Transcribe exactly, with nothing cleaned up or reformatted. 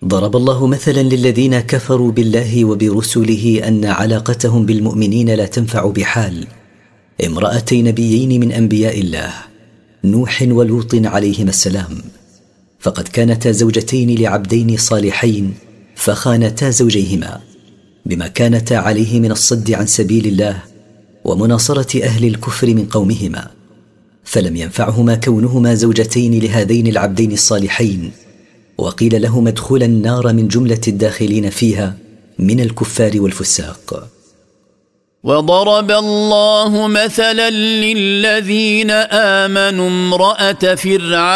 ضرب الله مثلا للذين كفروا بالله وبرسله أن علاقتهم بالمؤمنين لا تنفع بحال امرأتي نبيين من أنبياء الله نوح ولوط عليهما السلام، فقد كانتا زوجتين لعبدين صالحين فخانتا زوجيهما بما كانتا عليه من الصد عن سبيل الله ومناصرة أهل الكفر من قومهما، فلم ينفعهما كونهما زوجتين لهذين العبدين الصالحين، وقيل لهما ادخلا النار من جملة الداخلين فيها من الكفار والفساق. وضرب الله مثلا للذين آمنوا امرأة فرعون